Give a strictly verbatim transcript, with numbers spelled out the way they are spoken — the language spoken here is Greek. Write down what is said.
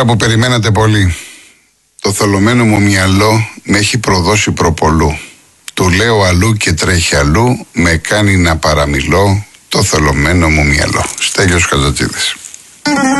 μέρα που περιμένατε πολύ. Το θολωμένο μου μυαλό με έχει προδώσει προπολού. Του λέω αλλού και τρέχει αλλού, με κάνει να παραμιλώ το θολωμένο μου μυαλό. Στέλιος Χατζατζίδης.